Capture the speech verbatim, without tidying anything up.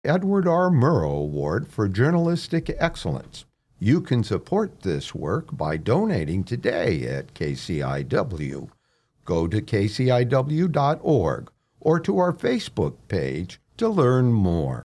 Edward R. Murrow Award for Journalistic Excellence. You can support this work by donating today at K C I W. Go to K C I W dot org or to our Facebook page to learn more.